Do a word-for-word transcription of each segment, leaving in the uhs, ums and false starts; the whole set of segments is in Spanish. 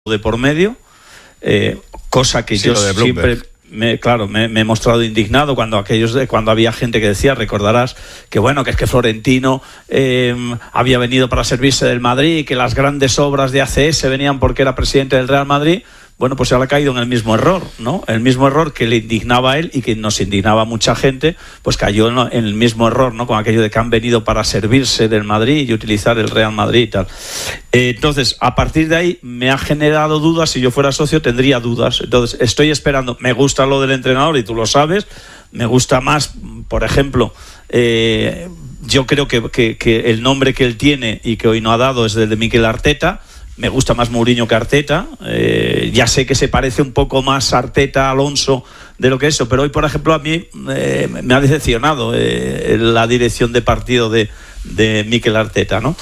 de por medio, eh, cosa que sí, yo siempre, me, claro, me, me he mostrado indignado cuando aquellos de, cuando había gente que decía, recordarás, que bueno, que es que Florentino eh, había venido para servirse del Madrid y que las grandes obras de A C S venían porque era presidente del Real Madrid. Bueno, pues ahora ha caído en el mismo error, ¿no? El mismo error que le indignaba a él y que nos indignaba a mucha gente, pues cayó en el mismo error, ¿no? Con aquello de que han venido para servirse del Madrid y utilizar el Real Madrid y tal. Eh, entonces, a partir de ahí me ha generado dudas. Si yo fuera socio tendría dudas. Entonces, estoy esperando. Me gusta lo del entrenador y tú lo sabes. Me gusta más, por ejemplo, eh, yo creo que, que, que el nombre que él tiene y que hoy no ha dado es el de Mikel Arteta. Me gusta más Mourinho que Arteta. Eh, ya sé que se parece un poco más Arteta a Alonso de lo que eso, pero hoy, por ejemplo, a mí eh, me ha decepcionado eh, la dirección de partido de, de Mikel Arteta, ¿no?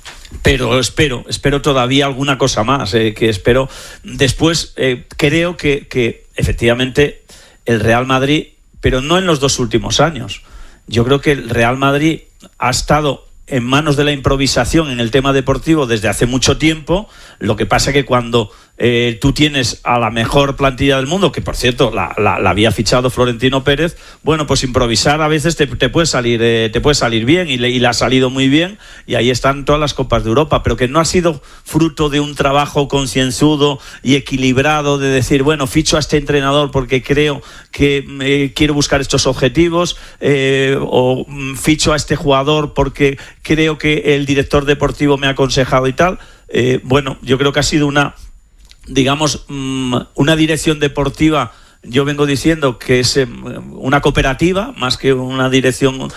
Pero espero, espero todavía alguna cosa más, eh, que espero. Después eh, creo que, que efectivamente el Real Madrid, pero no en los dos últimos años. Yo creo que el Real Madrid ha estado en manos de la improvisación en el tema deportivo desde hace mucho tiempo. Lo que pasa que cuando eh, tú tienes a la mejor plantilla del mundo, que por cierto la, la, la había fichado Florentino Pérez, bueno, pues improvisar a veces te, te puede salir eh, te puede salir bien y le, y le ha salido muy bien, y ahí están todas las Copas de Europa, pero que no ha sido fruto de un trabajo concienzudo y equilibrado de decir, bueno, ficho a este entrenador porque creo que eh, quiero buscar estos objetivos, eh, o mm, ficho a este jugador porque creo que el director deportivo me ha aconsejado y tal. Eh, bueno, yo creo que ha sido una, digamos, una dirección deportiva, yo vengo diciendo que es una cooperativa más que una dirección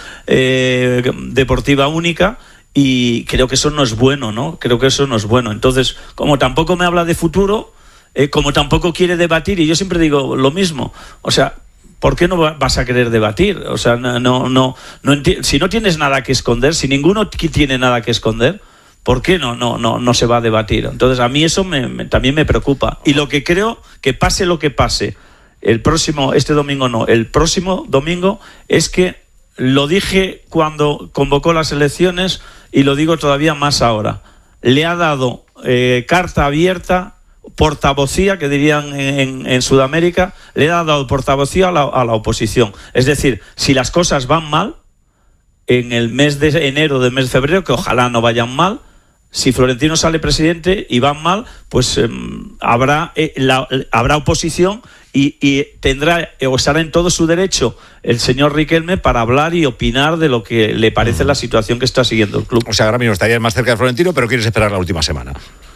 eh, deportiva única, y creo que eso no es bueno, ¿no? Creo que eso no es bueno. Entonces, como tampoco me habla de futuro, eh, como tampoco quiere debatir, y yo siempre digo lo mismo, o sea, ¿por qué no vas a querer debatir? O sea, no, no, no, no enti- si no tienes nada que esconder, si ninguno tiene nada que esconder, ¿por qué no, no, no, no se va a debatir? Entonces, a mí eso me, me, también me preocupa. Y lo que creo, que pase lo que pase, el próximo, este domingo no, el próximo domingo, es que lo dije cuando convocó las elecciones y lo digo todavía más ahora. Le ha dado eh, carta abierta, portavocía, que dirían en, en Sudamérica, le ha dado portavocía a la, a la oposición. Es decir, si las cosas van mal, en el mes de enero, del mes de febrero, que ojalá no vayan mal, si Florentino sale presidente y van mal, pues eh, habrá, eh, la, habrá oposición y, y tendrá o estará en todo su derecho el señor Riquelme para hablar y opinar de lo que le parece uh-huh. la situación que está siguiendo el club. O sea, ahora mismo estarías más cerca de Florentino, pero quieres esperar la última semana.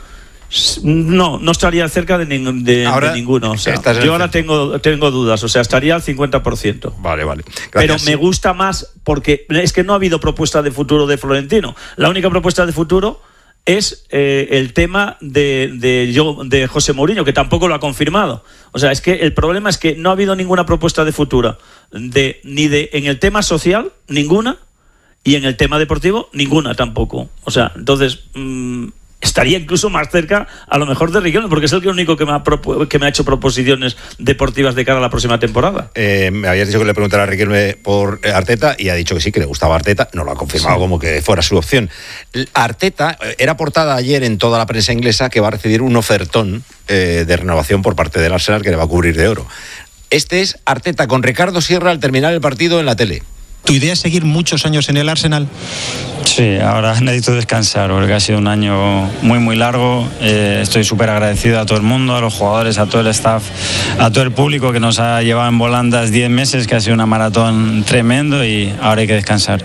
No, no estaría cerca de, ning- de, ahora, de ninguno. O sea, yo ahora tengo, tengo dudas, o sea, estaría al cincuenta por ciento. Vale, vale. Gracias. Pero me gusta más porque es que no ha habido propuesta de futuro de Florentino. La única propuesta de futuro es eh, el tema de, de, yo, de José Mourinho, que tampoco lo ha confirmado. O sea, es que el problema es que no ha habido ninguna propuesta de futuro, de, ni de en el tema social, ninguna, y en el tema deportivo, ninguna tampoco. O sea, entonces... Mmm, estaría incluso más cerca a lo mejor de Riquelme, porque es el único que me ha, propu- que me ha hecho proposiciones deportivas de cara a la próxima temporada. Eh, me habías dicho que le preguntara a Riquelme por Arteta y ha dicho que sí, que le gustaba Arteta. No lo ha confirmado sí. como que fuera su opción. Arteta era portada ayer en toda la prensa inglesa que va a recibir un ofertón eh, de renovación por parte del Arsenal que le va a cubrir de oro. Este es Arteta con Ricardo Sierra al terminar el partido en la tele. ¿Tu idea es seguir muchos años en el Arsenal? Sí, ahora necesito descansar porque ha sido un año muy muy largo. Eh, estoy súper agradecido a todo el mundo, a los jugadores, a todo el staff, a todo el público que nos ha llevado en volandas diez meses, que ha sido una maratón tremendo, y ahora hay que descansar.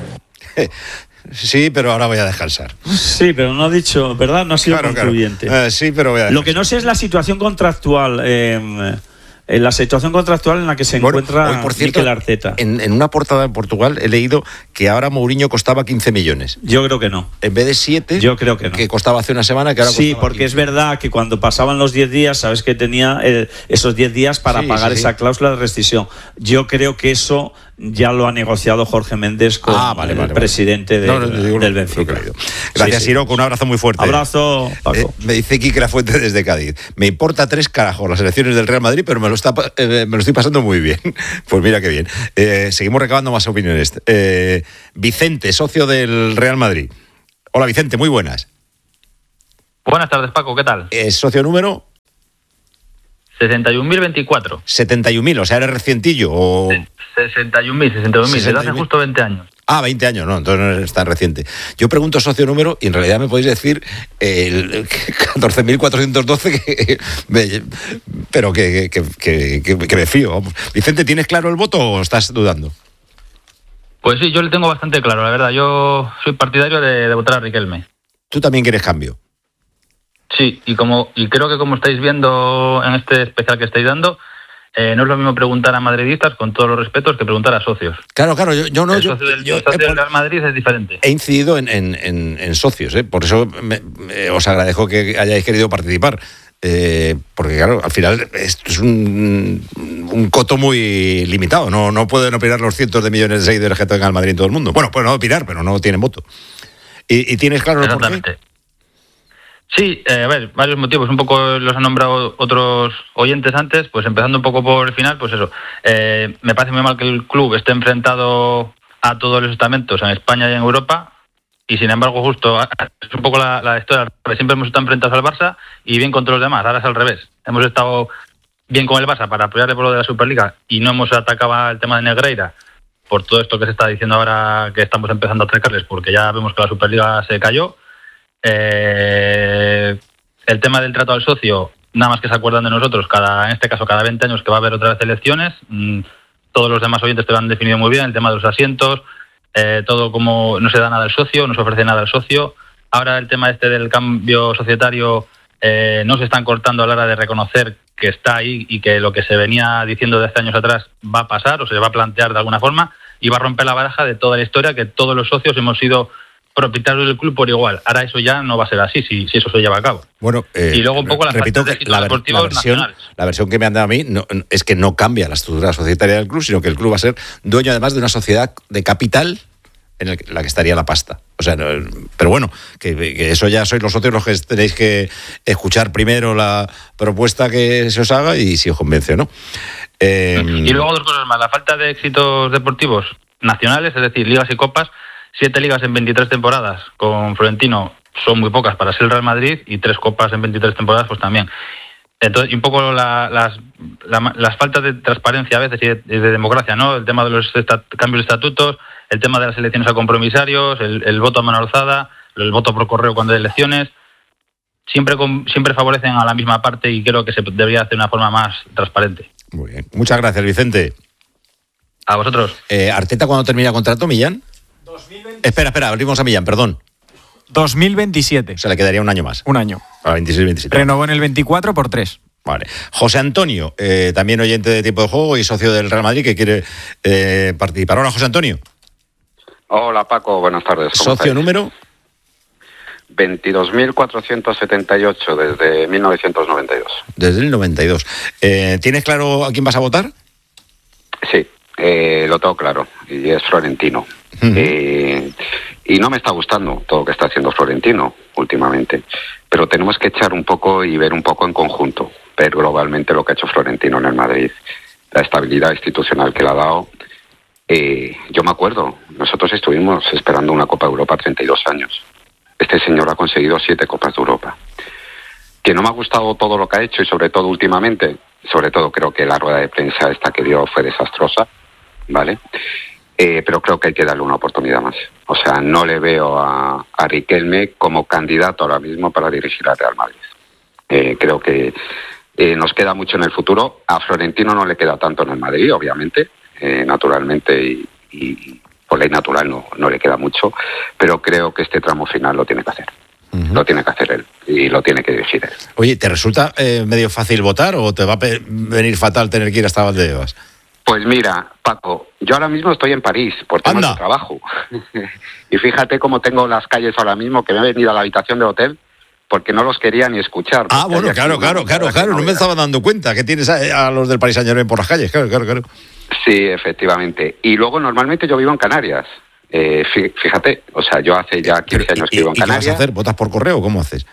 Sí, pero ahora voy a descansar. Sí, pero no ha dicho, ¿verdad? No ha sido claro, concluyente. Claro. Eh, sí, pero voy a descansar. Lo que no sé es la situación contractual. Eh, En la situación contractual en la que se bueno, encuentra hoy, por cierto, Mikel Arteta. En, en una portada en Portugal he leído que ahora Mourinho costaba quince millones. Yo creo que no. En vez de siete, yo creo que no. Que costaba hace una semana, que ahora sí, costaba porque quince. Es verdad que cuando pasaban los diez días, sabes que tenía eh, esos diez días para sí, pagar sí, esa sí. cláusula de rescisión. Yo creo que eso ya lo ha negociado Jorge Méndez con ah, vale, vale, el presidente vale. del, no, no, digo, del no, Benfica. No, Gracias, sí, Siroco, sí. Un abrazo muy fuerte. Abrazo, Paco. Eh, me dice Quique Lafuente desde Cádiz. Me importa tres carajos las elecciones del Real Madrid, pero me lo, está, eh, me lo estoy pasando muy bien. Pues mira qué bien. Eh, seguimos recabando más opiniones. Eh, Vicente, socio del Real Madrid. Hola Vicente, muy buenas. Buenas tardes, Paco, ¿qué tal? Eh, socio número... sesenta y un mil veinticuatro. setenta y un mil, o sea, ¿eres recientillo? O... sesenta y un mil, sesenta y un mil, desde hace justo veinte años. Ah, veinte años, no, entonces no es tan reciente. Yo pregunto socio número y en realidad me podéis decir eh, el catorce mil cuatrocientos doce, que, me, pero que, que, que, que, que me fío. Vamos. Vicente, ¿tienes claro el voto o estás dudando? Pues sí, yo le tengo bastante claro, la verdad. Yo soy partidario de, de votar a Riquelme. ¿Tú también quieres cambio? Sí, y como y creo que como estáis viendo en este especial que estáis dando, eh, no es lo mismo preguntar a madridistas, con todos los respetos, que preguntar a socios. Claro, claro, yo, yo no... El yo, socio del, yo, el socio eh, del Real Madrid es diferente. He incidido en, en, en, en socios, ¿eh? Por eso me, me, os agradezco que hayáis querido participar. Eh, porque claro, al final esto es un, un coto muy limitado. No, no pueden opinar los cientos de millones de seguidores que tenga el Madrid en todo el mundo. Bueno, pueden opinar, pero no tienen voto. ¿Y, y tienes claro por qué? Sí, eh, a ver, varios motivos. Un poco los han nombrado otros oyentes antes, pues empezando un poco por el final, pues eso. Eh, me parece muy mal que el club esté enfrentado a todos los estamentos en España y en Europa, y sin embargo justo es un poco la, la historia. Siempre hemos estado enfrentados al Barça y bien contra los demás, ahora es al revés. Hemos estado bien con el Barça para apoyarle por lo de la Superliga y no hemos atacado el tema de Negreira por todo esto que se está diciendo ahora, que estamos empezando a atacarles, porque ya vemos que la Superliga se cayó. Eh, el tema del trato al socio, nada más que se acuerdan de nosotros, cada en este caso cada veinte años que va a haber otras elecciones. Mm, todos los demás oyentes te lo han definido muy bien, el tema de los asientos, eh, todo como no se da nada al socio, no se ofrece nada al socio. Ahora el tema este del cambio societario, eh, no se están cortando a la hora de reconocer que está ahí y que lo que se venía diciendo desde años atrás va a pasar o se va a plantear de alguna forma, y va a romper la baraja de toda la historia, que todos los socios hemos sido propietarios del club por igual. Ahora eso ya no va a ser así, si, si eso se lleva a cabo. Bueno, eh, y luego un poco las repito que la, ver, la, versión, la versión que me han dado a mí no, es que no cambia la estructura societaria del club, sino que el club va a ser dueño además de una sociedad de capital en el, la que estaría la pasta. O sea, no, pero bueno, que, que eso ya sois los socios los que tenéis que escuchar primero la propuesta que se os haga y si os convence o no. Eh, y luego dos cosas más. La falta de éxitos deportivos nacionales, es decir, ligas y copas. Siete ligas en veintitrés temporadas con Florentino son muy pocas para ser el Real Madrid, y tres copas en veintitrés temporadas pues también. Entonces, y un poco la, las, la, las faltas de transparencia a veces y de, de democracia, ¿no? El tema de los estat, cambios de estatutos, el tema de las elecciones a compromisarios, el, el voto a mano alzada, el voto por correo cuando hay elecciones, siempre, con, siempre favorecen a la misma parte, y creo que se debería hacer de una forma más transparente. Muy bien. Muchas gracias, Vicente. A vosotros. Eh, ¿Arteta cuándo termina contrato, Millán? dos mil veinte. Espera, espera, abrimos a Millán, perdón. dos mil veintisiete. O sea, le quedaría un año más. Un año. Para veintiséis veintisiete. Renovó en el veinticuatro por tres. Vale. José Antonio, eh, también oyente de Tiempo de Juego y socio del Real Madrid, que quiere eh, participar. Hola, José Antonio. Hola, Paco, buenas tardes. ¿Socio estáis? Número? veintidós mil cuatrocientos setenta y ocho desde mil novecientos noventa y dos. Desde el noventa y dos. Eh, ¿Tienes claro a quién vas a votar? Sí, eh, lo tengo claro, y es Florentino. Uh-huh. Eh, y no me está gustando todo lo que está haciendo Florentino últimamente, pero tenemos que echar un poco y ver un poco en conjunto, ver globalmente lo que ha hecho Florentino en el Madrid, la estabilidad institucional que le ha dado. Eh, yo me acuerdo, nosotros estuvimos esperando una Copa de Europa treinta y dos años. Este señor ha conseguido siete Copas de Europa. Que no me ha gustado todo lo que ha hecho, y sobre todo últimamente, sobre todo creo que la rueda de prensa esta que dio fue desastrosa, ¿vale? Eh, pero creo que hay que darle una oportunidad más. O sea, no le veo a, a Riquelme como candidato ahora mismo para dirigir al Real Madrid. Eh, creo que eh, nos queda mucho en el futuro. A Florentino no le queda tanto en el Madrid, obviamente, eh, naturalmente, y, y por ley natural no, no le queda mucho, pero creo que este tramo final lo tiene que hacer. Uh-huh. Lo tiene que hacer él y lo tiene que dirigir él. Oye, ¿te resulta eh, medio fácil votar o te va a pe- venir fatal tener que ir hasta Valdebebas? Pues mira, Paco, yo ahora mismo estoy en París por temas de trabajo. Y fíjate cómo tengo las calles ahora mismo, que me he venido a la habitación del hotel porque no los quería ni escuchar. Ah, bueno, claro, claro, claro, claro, no me estaba dando cuenta que tienes a, a los del Paris Saint-Germain por las calles, claro, claro, claro. Sí, efectivamente. Y luego normalmente yo vivo en Canarias. Eh, fíjate, o sea, yo hace ya quince Pero, años que y, vivo en ¿y Canarias. ¿Qué vas a hacer? ¿Votas por correo o cómo haces?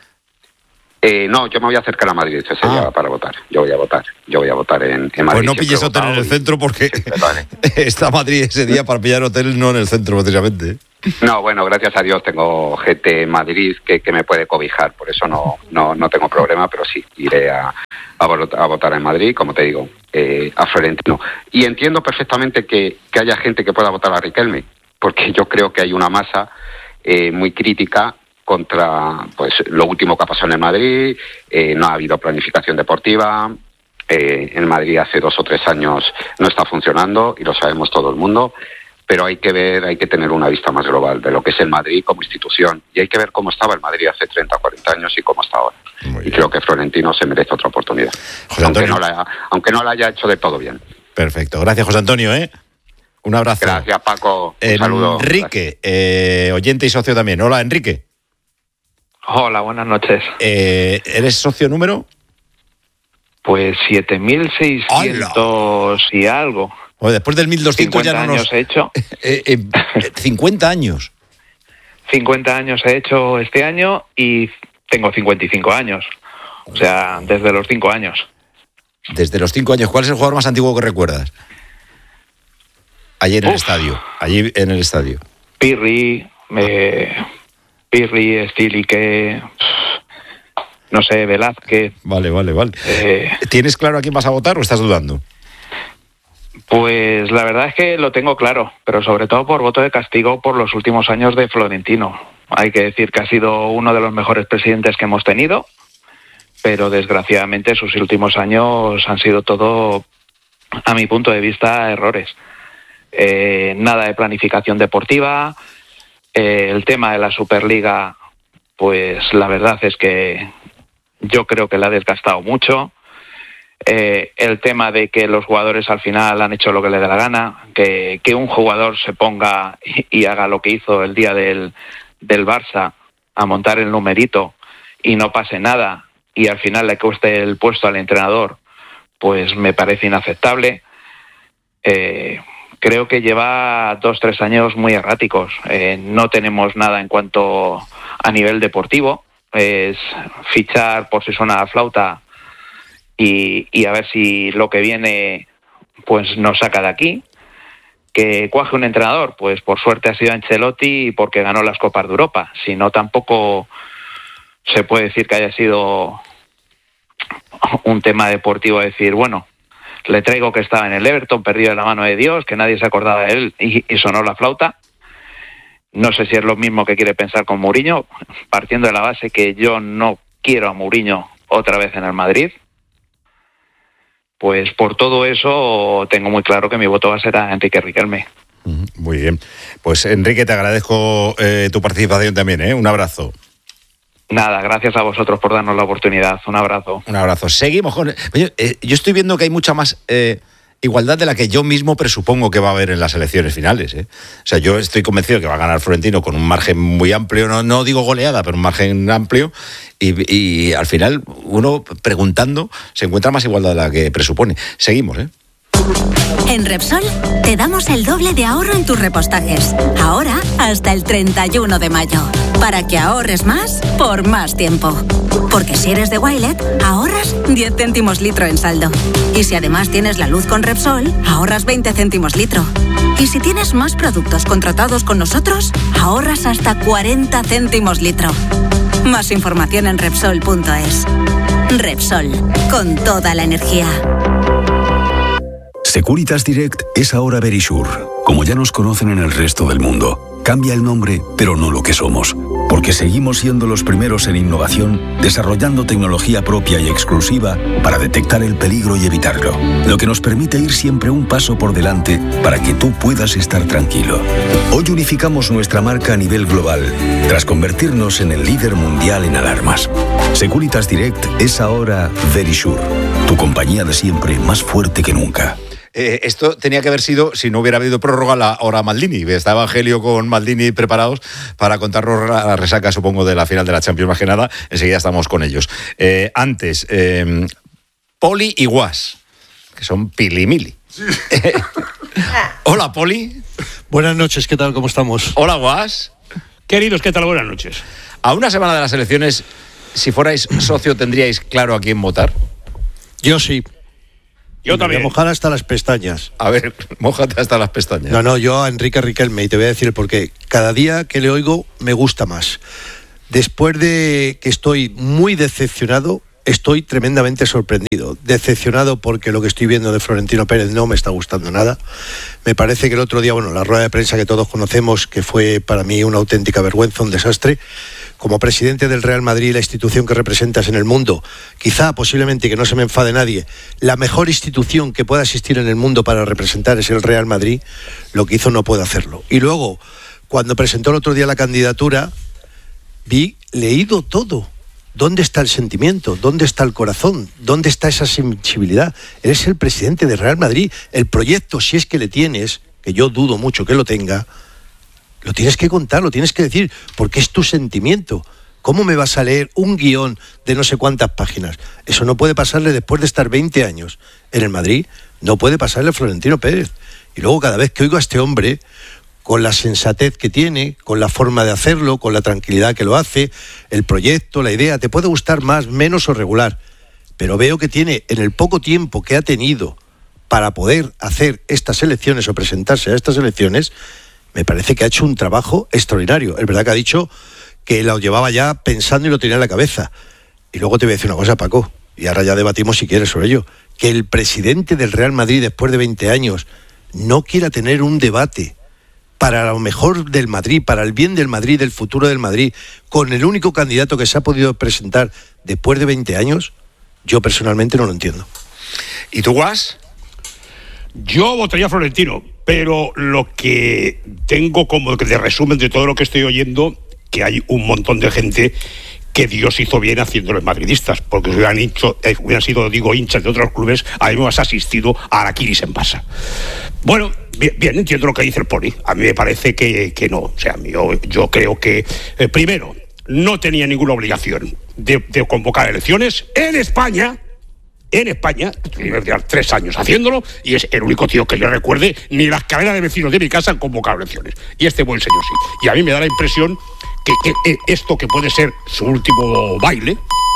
Eh, no, yo me voy a acercar a Madrid ese ah. día para votar. Yo voy a votar. Yo voy a votar en, en Madrid. Pues no pilles hotel en el y... centro porque vale. Está Madrid ese día para pillar hotel, no en el centro, precisamente. No, bueno, gracias a Dios tengo gente en Madrid que, que me puede cobijar, por eso no no, no tengo problema, pero sí, iré a, a, votar, a votar en Madrid, como te digo, eh, a Florentino. Y entiendo perfectamente que, que haya gente que pueda votar a Riquelme, porque yo creo que hay una masa eh, muy crítica contra pues lo último que ha pasado en el Madrid, eh, no ha habido planificación deportiva, eh, en Madrid hace dos o tres años no está funcionando y lo sabemos todo el mundo. Pero hay que ver, hay que tener una vista más global de lo que es el Madrid como institución. Y hay que ver cómo estaba el Madrid hace treinta o cuarenta años y cómo está ahora. Y creo que Florentino se merece otra oportunidad. José Antonio. Aunque no, la, aunque no la haya hecho de todo bien. Perfecto. Gracias, José Antonio. ¿eh? Un abrazo. Gracias, Paco. Un saludo. Enrique, eh, oyente y socio también. Hola, Enrique. Hola, buenas noches. Eh, ¿Eres socio número? Pues siete mil seiscientos y algo. O después del mil doscientos ya no nos... años he hecho. Eh, eh, cincuenta años. cincuenta años he hecho este año y tengo cincuenta y cinco años. O sea, desde los cinco años. Desde los cinco años. ¿Cuál es el jugador más antiguo que recuerdas? Allí en Uf. el estadio. Allí en el estadio. Pirri, eh, Pirri, Stilique, no sé, Velázquez. Vale, vale, vale. Eh, ¿Tienes claro a quién vas a votar o estás dudando? Pues la verdad es que lo tengo claro, pero sobre todo por voto de castigo por los últimos años de Florentino. Hay que decir que ha sido uno de los mejores presidentes que hemos tenido, pero desgraciadamente sus últimos años han sido todo, a mi punto de vista, errores. Eh, nada de planificación deportiva, eh, el tema de la Superliga, pues la verdad es que yo creo que la ha desgastado mucho. Eh, el tema de que los jugadores al final han hecho lo que les da la gana, que, que un jugador se ponga y, y haga lo que hizo el día del, del Barça, a montar el numerito y no pase nada y al final le cueste el puesto al entrenador, pues me parece inaceptable. Eh, creo que lleva dos, tres años muy erráticos. Eh, no tenemos nada en cuanto a nivel deportivo. Es fichar por si suena la flauta Y, y a ver si lo que viene pues nos saca de aquí. Que cuaje un entrenador, pues por suerte ha sido Ancelotti porque ganó las Copas de Europa. Si no, tampoco se puede decir que haya sido un tema deportivo, decir, bueno, le traigo que estaba en el Everton, perdido de la mano de Dios, que nadie se acordaba de él y, y sonó la flauta. No sé si es lo mismo que quiere pensar con Mourinho, partiendo de la base que yo no quiero a Mourinho otra vez en el Madrid. Pues por todo eso tengo muy claro que mi voto va a ser a Enrique Riquelme. Muy bien. Pues Enrique, te agradezco eh, tu participación también, ¿eh? Un abrazo. Nada, gracias a vosotros por darnos la oportunidad. Un abrazo. Un abrazo. Seguimos con... Oye, eh, yo estoy viendo que hay mucha más... Eh... igualdad de la que yo mismo presupongo que va a haber en las elecciones finales, ¿eh? O sea, yo estoy convencido que va a ganar Florentino con un margen muy amplio, no, no digo goleada, pero un margen amplio, y, y al final uno preguntando se encuentra más igualdad de la que presupone. Seguimos, ¿eh? En Repsol te damos el doble de ahorro en tus repostajes. Ahora hasta el treinta y uno de mayo. Para que ahorres más por más tiempo. Porque si eres de Wilet, ahorras diez céntimos litro en saldo. Y si además tienes la luz con Repsol, ahorras veinte céntimos litro. Y si tienes más productos contratados con nosotros, ahorras hasta cuarenta céntimos litro. Más información en Repsol punto es. Repsol, con toda la energía. Securitas Direct es ahora Verisure, como ya nos conocen en el resto del mundo. Cambia el nombre, pero no lo que somos, porque seguimos siendo los primeros en innovación, desarrollando tecnología propia y exclusiva para detectar el peligro y evitarlo, lo que nos permite ir siempre un paso por delante para que tú puedas estar tranquilo. Hoy unificamos nuestra marca a nivel global, tras convertirnos en el líder mundial en alarmas. Securitas Direct es ahora Verisure, tu compañía de siempre más fuerte que nunca. Eh, esto tenía que haber sido, si no hubiera habido prórroga, la hora Maldini. Está Evangelio con Maldini preparados para contarnos la resaca, supongo, de la final de la Champions, más que nada. Enseguida estamos con ellos. Eh, antes, eh, Poli y Guas, que son pilimili. Sí. Hola, Poli. Buenas noches, ¿qué tal? ¿Cómo estamos? Hola, Guas. Queridos, ¿qué tal? Buenas noches. A una semana de las elecciones, si fuerais socio, ¿tendríais claro a quién votar? Yo sí. Yo me también. voy a mojar hasta las pestañas. A ver, mójate hasta las pestañas. No, no, yo a Enrique Riquelme, y te voy a decir por qué. Cada día que le oigo me gusta más. Después de que estoy muy decepcionado, estoy tremendamente sorprendido. Decepcionado porque lo que estoy viendo de Florentino Pérez no me está gustando nada. Me parece que el otro día, bueno, la rueda de prensa que todos conocemos, que fue para mí una auténtica vergüenza, un desastre. Como presidente del Real Madrid, la institución que representas en el mundo, quizá, posiblemente, que no se me enfade nadie, la mejor institución que pueda existir en el mundo para representar es el Real Madrid. Lo que hizo no puede hacerlo. Y luego, cuando presentó el otro día la candidatura, vi leído todo. ¿Dónde está el sentimiento? ¿Dónde está el corazón? ¿Dónde está esa sensibilidad? Eres el presidente del Real Madrid. El proyecto, si es que le tienes, que yo dudo mucho que lo tenga, lo tienes que contar, lo tienes que decir, porque es tu sentimiento. ¿Cómo me vas a leer un guión de no sé cuántas páginas? Eso no puede pasarle después de estar veinte años en el Madrid, no puede pasarle a Florentino Pérez. Y luego cada vez que oigo a este hombre, con la sensatez que tiene, con la forma de hacerlo, con la tranquilidad que lo hace, el proyecto, la idea, te puede gustar más, menos o regular, pero veo que tiene, en el poco tiempo que ha tenido para poder hacer estas elecciones o presentarse a estas elecciones, me parece que ha hecho un trabajo extraordinario. Es verdad que ha dicho que lo llevaba ya pensando y lo tenía en la cabeza. Y luego te voy a decir una cosa, Paco, y ahora ya debatimos si quieres sobre ello, que el presidente del Real Madrid, después de veinte años, no quiera tener un debate para lo mejor del Madrid, para el bien del Madrid, del futuro del Madrid, con el único candidato que se ha podido presentar después de veinte años, yo personalmente no lo entiendo. ¿Y tú, Guas? Yo votaría a Florentino, pero lo que tengo como de resumen de todo lo que estoy oyendo, que hay un montón de gente que Dios hizo bien haciéndolos madridistas, porque si hubieran, hincho, eh, hubieran sido, digo, hinchas de otros clubes, habríamos asistido a Araquiris en Pasa. Bueno, bien, bien, entiendo lo que dice el Poli. A mí me parece que, que no. O sea, yo, yo creo que, eh, primero, no tenía ninguna obligación de, de convocar elecciones en España. En España, llevar tres años haciéndolo, y es el único tío que yo recuerde, ni las cadenas de vecinos de mi casa han convocado elecciones. Y este buen señor sí. Y a mí me da la impresión que, que esto que puede ser su último baile,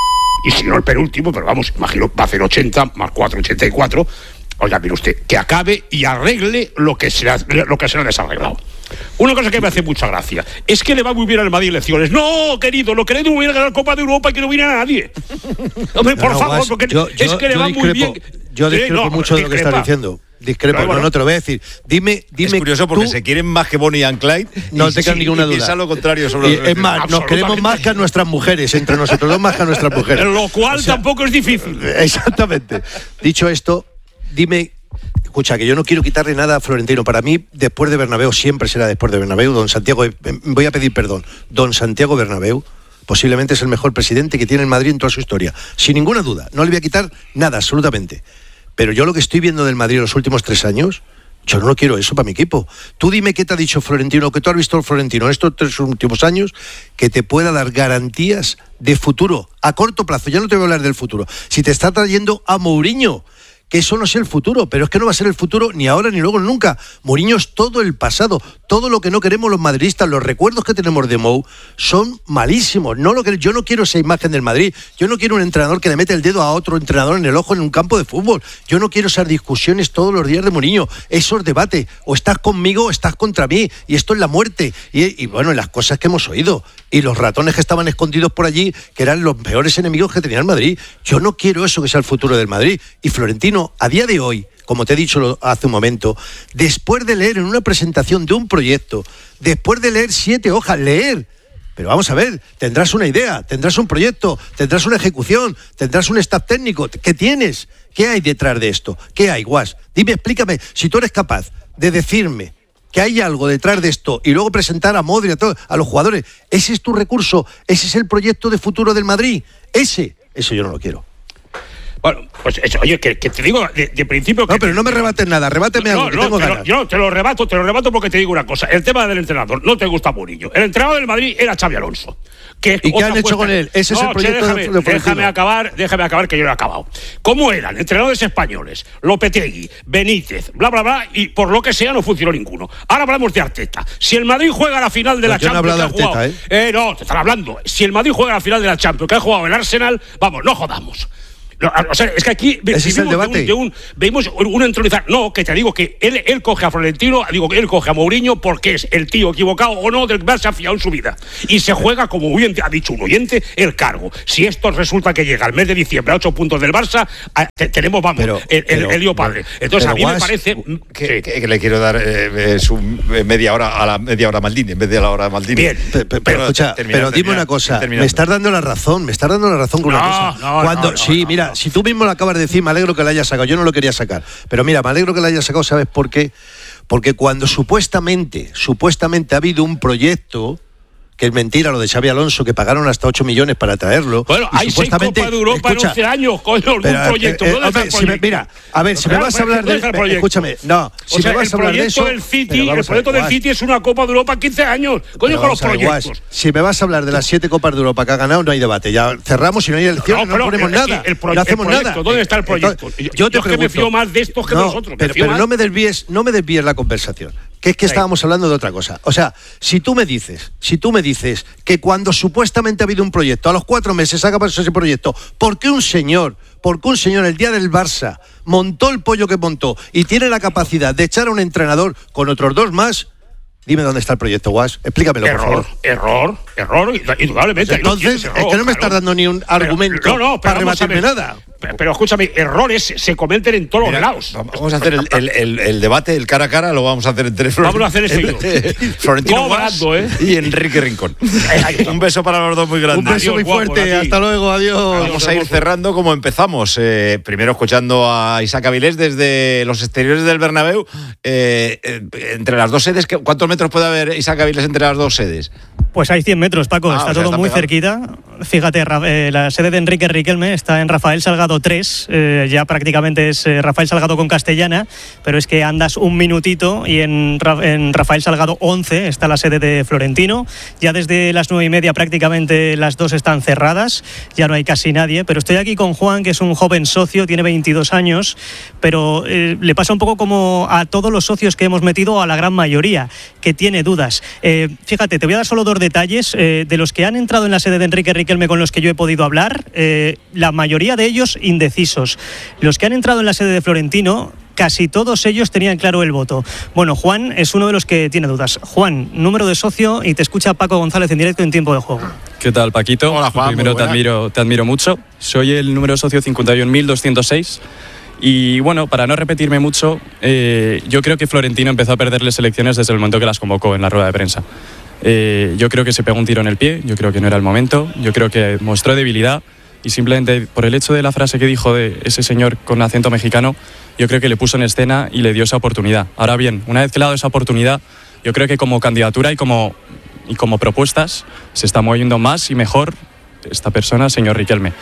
y si no el penúltimo, pero vamos, imagino, va a hacer ochenta, más cuatro, ochenta y cuatro, oiga, mire usted, que acabe y arregle lo que se ha, lo que se ha desarreglado. Una cosa que me hace mucha gracia es que le va muy bien al Madrid elecciones. No, querido, lo querido hubiera ganado la Copa de Europa y que no viniera nadie. Hombre, por no, favor, Guas, porque yo, es yo, que le va discrepo, muy bien. Yo discrepo no, mucho de lo que estás diciendo. Discrepo, no, bueno, no, no te lo voy a decir. Dime, dime. Es curioso porque tú, se quieren más que Bonnie and Clyde. No te queda ninguna duda. Piensa lo contrario sobre y, es más, nos queremos más que a nuestras mujeres, entre nosotros dos más que a nuestras mujeres. Lo cual o sea, tampoco es difícil. Exactamente. Dicho esto, dime. Escucha, que yo no quiero quitarle nada a Florentino. Para mí, después de Bernabéu, siempre será después de Bernabéu. Don Santiago, voy a pedir perdón. Don Santiago Bernabéu posiblemente es el mejor presidente que tiene el Madrid en toda su historia. Sin ninguna duda. No le voy a quitar nada, absolutamente. Pero yo lo que estoy viendo del Madrid en los últimos tres años, yo no quiero eso para mi equipo. Tú dime qué te ha dicho Florentino, que tú has visto Florentino en estos tres últimos años, que te pueda dar garantías de futuro, a corto plazo. Ya no te voy a hablar del futuro. Si te está trayendo a Mourinho, que eso no es el futuro, pero es que no va a ser el futuro ni ahora ni luego nunca. Mourinho es todo el pasado, todo lo que no queremos los madridistas. Los recuerdos que tenemos de Mou son malísimos. No lo que, yo no quiero esa imagen del Madrid. Yo no quiero un entrenador que le mete el dedo a otro entrenador en el ojo en un campo de fútbol. Yo no quiero esas discusiones todos los días de Mourinho, esos debates. O estás conmigo o estás contra mí. Y esto es la muerte. Y, y bueno, las cosas que hemos oído. Y los ratones que estaban escondidos por allí, que eran los peores enemigos que tenía el Madrid. Yo no quiero eso que sea el futuro del Madrid. Y Florentino, a día de hoy, como te he dicho hace un momento, después de leer en una presentación de un proyecto, después de leer siete hojas, leer, pero vamos a ver, tendrás una idea, tendrás un proyecto, tendrás una ejecución, tendrás un staff técnico, ¿qué tienes? ¿Qué hay detrás de esto? ¿Qué hay, Guas? Dime, explícame, si tú eres capaz de decirme que hay algo detrás de esto y luego presentar a Modri, a, todo, a los jugadores, ese es tu recurso, ese es el proyecto de futuro del Madrid, ese, eso yo no lo quiero. Bueno, pues eso, oye, que, que te digo de, de principio que... No, pero no me rebates nada, rebáteme no, algo, que no, tengo te ganas. Lo, yo te lo rebato, te lo rebato porque te digo una cosa. El tema del entrenador, no te gusta Mourinho. El entrenador del Madrid era Xabi Alonso. Que ¿Y qué han hecho con él? Ese no, es el proyecto déjame, de, de Florentino. Déjame acabar, déjame acabar que yo no he acabado. ¿Cómo eran? Entrenadores españoles, Lopetegui, Benítez, bla, bla, bla, y por lo que sea no funcionó ninguno. Ahora hablamos de Arteta. Si el Madrid juega a la final de no, la yo Champions... No he hablado de Arteta, ¿eh? ¿eh? No, te están hablando. Si el Madrid juega a la final de la Champions, que ha jugado el Arsenal, vamos, no jodamos. No, o sea, es que aquí ¿Ese es el debate? De un, de un, vemos un entronizar. No, que te digo que él, él coge a Florentino, digo que él coge a Mourinho porque es el tío equivocado o no del que se ha fiado en su vida. Y se juega, como bien ha dicho un oyente, el cargo. Si esto resulta que llega al mes de diciembre a ocho puntos del Barça, a, te, tenemos, vamos, pero, el, el, pero, el lío padre. Entonces, a mí Guas, me parece... Que, sí. que, que le quiero dar eh, su media hora a la media hora a Maldini en vez de a la hora a Maldini. Bien, pero, pero, pero escucha, terminar, pero dime terminar, una cosa, me estás dando la razón, me estás dando la razón con no, una cosa. No, Cuando, no, sí, no, mira, no. si tú mismo lo acabas de decir, me alegro que la hayas sacado, yo no lo quería sacar, pero mira, me alegro que la hayas sacado, ¿sabes por qué? Porque cuando supuestamente, supuestamente ha habido un proyecto, que es mentira lo de Xabi Alonso, que pagaron hasta ocho millones para traerlo. Bueno, hay seis Copas de Europa escucha, en once años, coño, algún pero, proyecto. ¿Dónde eh, está el proyecto? Si me, mira, a ver, si me vas a hablar del... Escúchame, no, si o sea, me vas el a hablar de eso... Del City, el proyecto del City es una Copa de Europa en quince años. Coño, con los proyectos. Guas, si me vas a hablar de las siete Copas de Europa que ha ganado, no hay debate. Ya cerramos y no hay elecciones, no, no ponemos el, nada. El, el, no hacemos el proyecto, nada. ¿Dónde está el proyecto? Entonces, yo, yo te yo pregunto, que me fío más de estos que no, de nosotros. Pero, pero no me desvíes, no me desvíes la conversación. Que es que estábamos hablando de otra cosa. O sea, si tú me dices, si tú me dices que cuando supuestamente ha habido un proyecto, a los cuatro meses haga paso ese proyecto, porque un señor, porque un señor el día del Barça montó el pollo que montó y tiene la capacidad de echar a un entrenador con otros dos más, dime dónde está el proyecto, Guas, explícamelo, error, por favor. Error, error, indudablemente. Entonces, error, es que no me estás claro. dando ni un argumento pero, no, no, para rebatirme nada. Pero, pero escúchame, errores se cometen en todos Mira, los lados. Vamos a hacer el, el, el, el debate, el cara a cara, lo vamos a hacer entre Vamos a hacer eso. Florentino Guas ¿eh? y Enrique Rincón. Un beso para los dos muy grande. Un beso adiós, muy fuerte, guapo, hasta luego, adiós. Vamos a ir cerrando como empezamos. Eh, primero escuchando a Isaac Avilés desde los exteriores del Bernabéu. Eh, eh, entre las dos sedes, ¿cuántos metros puede haber, Isaac Avilés, entre las dos sedes? Pues hay cien metros, Paco, ah, está o sea, todo está muy pegado. cerquita. Fíjate, eh, la sede de Enrique Riquelme está en Rafael Salgado tres, eh, ya prácticamente es eh, Rafael Salgado con Castellana, pero es que andas un minutito y en, en Rafael Salgado once está la sede de Florentino. Ya desde las nueve y media prácticamente las dos están cerradas, ya no hay casi nadie, pero estoy aquí con Juan, que es un joven socio, tiene veintidós años, pero eh, le pasa un poco como a todos los socios que hemos metido, a la gran mayoría, que tiene dudas. Eh, fíjate, te voy a dar solo dos detalles eh, de los que han entrado en la sede de Enrique Riquelme con los que yo he podido hablar, eh, la mayoría de ellos indecisos. Los que han entrado en la sede de Florentino, casi todos ellos tenían claro el voto. Bueno, Juan es uno de los que tiene dudas. Juan, número de socio, y te escucha Paco González en directo en Tiempo de Juego. ¿Qué tal, Paquito? Hola, Juan. Primero te admiro, te admiro mucho. Soy el número de socio cincuenta y un mil doscientos seis. Y bueno, para no repetirme mucho, eh, yo creo que Florentino empezó a perder las elecciones desde el momento que las convocó en la rueda de prensa. Eh, yo creo que se pegó un tiro en el pie, yo creo que no era el momento, yo creo que mostró debilidad y simplemente por el hecho de la frase que dijo de ese señor con acento mexicano, yo creo que le puso en escena y le dio esa oportunidad. Ahora bien, una vez que le ha dado esa oportunidad, yo creo que como candidatura y como, y como propuestas se está moviendo más y mejor esta persona, señor Riquelme.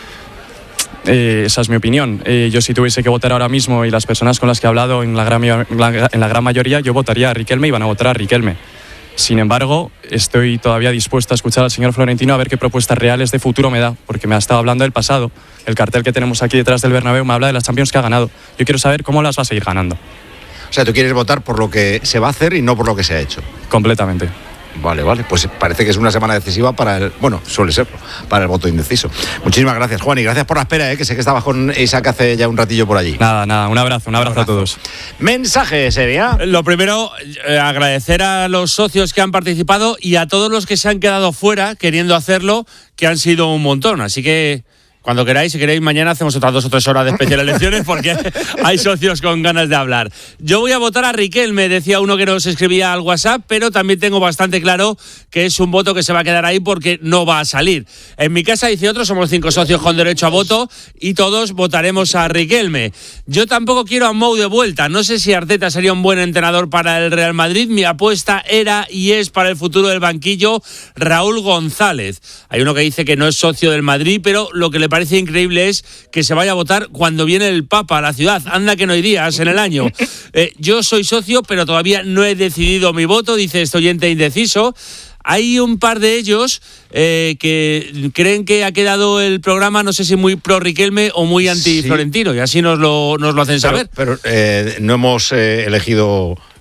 Eh, esa es mi opinión. Eh, yo si tuviese que votar ahora mismo y las personas con las que he hablado en la gran, en la gran mayoría, yo votaría a Riquelme y van a votar a Riquelme. Sin embargo, estoy todavía dispuesto a escuchar al señor Florentino a ver qué propuestas reales de futuro me da, porque me ha estado hablando del pasado. El cartel que tenemos aquí detrás del Bernabéu me habla de las Champions que ha ganado. Yo quiero saber cómo las va a seguir ganando. O sea, tú quieres votar por lo que se va a hacer y no por lo que se ha hecho. Completamente. Vale, vale, pues parece que es una semana decisiva para el, bueno, suele serlo, para el voto indeciso. Muchísimas gracias, Juan, y gracias por la espera, ¿eh? Que sé que estabas con Isaac hace ya un ratillo por allí. Nada, nada, un abrazo, un abrazo, un abrazo. a todos. Mensaje, Sevilla. Lo primero, eh, agradecer a los socios que han participado y a todos los que se han quedado fuera queriendo hacerlo, que han sido un montón, así que... Cuando queráis, si queréis, mañana hacemos otras dos o tres horas de especial elecciones porque hay socios con ganas de hablar. Yo voy a votar a Riquelme, decía uno que nos escribía al WhatsApp, pero también tengo bastante claro que es un voto que se va a quedar ahí porque no va a salir. En mi casa, dice otro, somos cinco socios con derecho a voto y todos votaremos a Riquelme. Yo tampoco quiero a Mou de vuelta. No sé si Arteta sería un buen entrenador para el Real Madrid. Mi apuesta era y es para el futuro del banquillo Raúl González. Hay uno que dice que no es socio del Madrid, pero lo que le parece increíble es que se vaya a votar cuando viene el Papa a la ciudad. Anda que no hay días en el año. Eh, yo soy socio, pero todavía no he decidido mi voto, dice este oyente indeciso. Hay un par de ellos eh, que creen que ha quedado el programa, no sé si muy pro Riquelme o muy anti Florentino, sí. Y así nos lo, nos lo hacen saber. Pero, pero eh, no hemos eh, elegido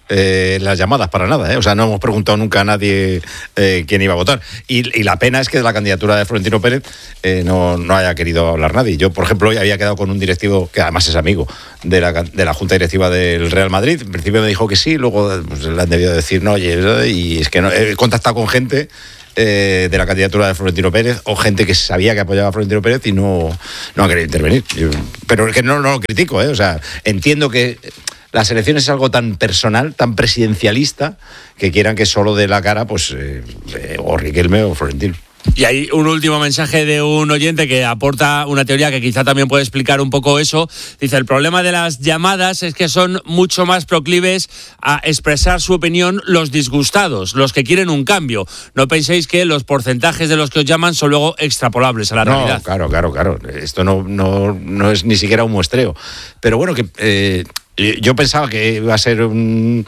eh, las llamadas para nada, ¿eh? O sea, no hemos preguntado nunca a nadie eh, quién iba a votar. Y, y la pena es que de la candidatura de Florentino Pérez eh, no, no haya querido hablar nadie. Yo, por ejemplo, hoy había quedado con un directivo que además es amigo de la, de la Junta Directiva del Real Madrid. En principio me dijo que sí, luego pues, le han debido decir no, oye, y es que no, he contactado con gente Eh, de la candidatura de Florentino Pérez o gente que sabía que apoyaba a Florentino Pérez y no, no ha querido intervenir. Yo, pero es que no, no lo critico, ¿eh? O sea, entiendo que las elecciones es algo tan personal, tan presidencialista, que quieran que solo dé la cara, pues, eh, eh, o Riquelme o Florentino. Y hay un último mensaje de un oyente que aporta una teoría que quizá también puede explicar un poco eso. Dice, el problema de las llamadas es que son mucho más proclives a expresar su opinión los disgustados, los que quieren un cambio. No penséis que los porcentajes de los que os llaman son luego extrapolables a la no, realidad. Claro, claro, claro. Esto no, no, no es ni siquiera un muestreo. Pero bueno, que eh, yo pensaba que iba a ser un...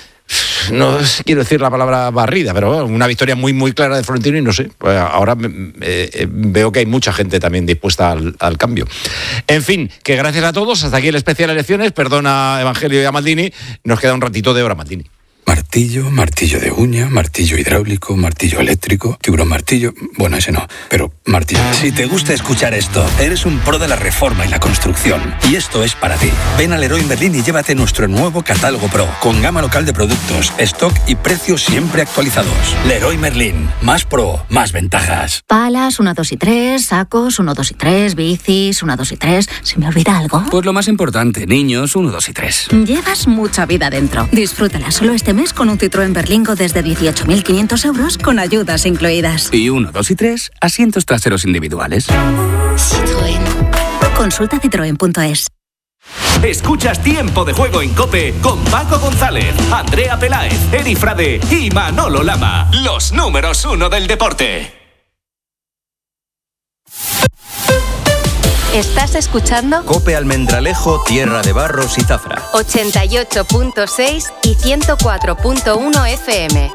No quiero decir la palabra barrida, pero una victoria muy muy clara de Florentino y no sé, pues ahora eh, veo que hay mucha gente también dispuesta al, al cambio. En fin, que gracias a todos, hasta aquí el especial elecciones, perdona Evangelio y a Maldini, nos queda un ratito de hora Maldini. Martillo, martillo de uña, martillo hidráulico, martillo eléctrico, tiburón martillo, bueno, ese no, pero martillo. Si te gusta escuchar esto, eres un pro de la reforma y la construcción, y esto es para ti. Ven al Leroy Merlin y llévate nuestro nuevo catálogo Pro, con gama local de productos, stock y precios siempre actualizados. Leroy Merlin, más pro, más ventajas. Palas, uno, dos y tres, sacos, uno, dos y tres, bicis, uno, dos y tres. ¿Se me olvida algo? Pues lo más importante, niños, uno, dos y tres. Llevas mucha vida dentro. Disfrútala solo este mes con un Citroën Berlingo desde dieciocho mil quinientos euros con ayudas incluidas. Y uno, dos y tres, asientos traseros individuales. Citroën. Consulta citroen punto es. Escuchas Tiempo de Juego en COPE con Paco González, Andrea Peláez, Eri Frade y Manolo Lama. Los números uno del deporte. ¿Estás escuchando? COPE Almendralejo, Tierra de Barros y Zafra. ochenta y ocho punto seis y ciento cuatro punto uno F M.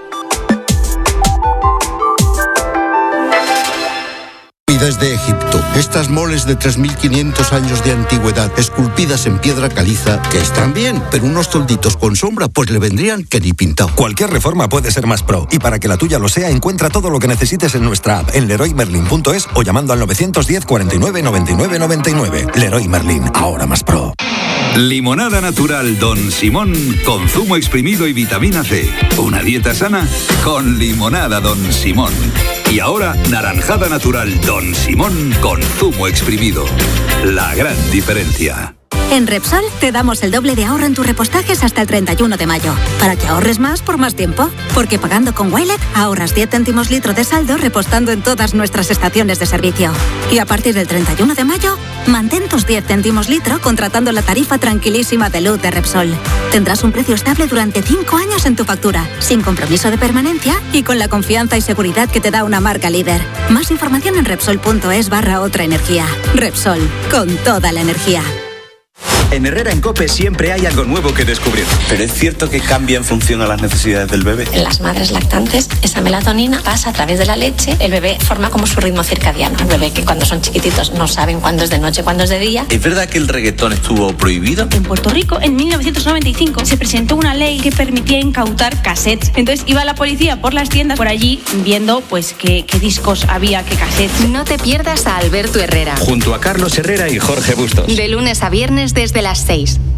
De Egipto. Estas moles de tres mil quinientos años de antigüedad, esculpidas en piedra caliza, que están bien, pero unos tolditos con sombra, pues le vendrían que ni pintado. Cualquier reforma puede ser más pro, y para que la tuya lo sea, encuentra todo lo que necesites en nuestra app, en leroy merlin punto es o llamando al nueve uno cero, cuarenta y nueve, noventa y nueve, noventa y nueve. Leroy Merlin, ahora más pro. Limonada natural Don Simón con zumo exprimido y vitamina C. Una dieta sana con limonada Don Simón. Y ahora, naranjada natural Don Simón con zumo exprimido. La gran diferencia. En Repsol te damos el doble de ahorro en tus repostajes hasta el treinta y uno de mayo, para que ahorres más por más tiempo. Porque pagando con Wilet ahorras diez céntimos litro de saldo repostando en todas nuestras estaciones de servicio. Y a partir del treinta y uno de mayo, mantén tus diez céntimos litro contratando la tarifa tranquilísima de luz de Repsol. Tendrás un precio estable durante cinco años en tu factura, sin compromiso de permanencia y con la confianza y seguridad que te da una marca líder. Más información en Repsol punto es barra otra energía. Repsol, con toda la energía. En Herrera en COPE siempre hay algo nuevo que descubrir. Pero es cierto que cambia en función a las necesidades del bebé. En las madres lactantes, esa melatonina pasa a través de la leche. El bebé forma como su ritmo circadiano. El bebé que cuando son chiquititos no saben cuándo es de noche, cuándo es de día. ¿Es verdad que el reggaetón estuvo prohibido? En Puerto Rico, en mil novecientos noventa y cinco, se presentó una ley que permitía incautar cassettes. Entonces iba la policía por las tiendas por allí viendo pues qué, qué discos había, qué cassettes. No te pierdas a Alberto Herrera. Junto a Carlos Herrera y Jorge Bustos. De lunes a viernes desde las seis.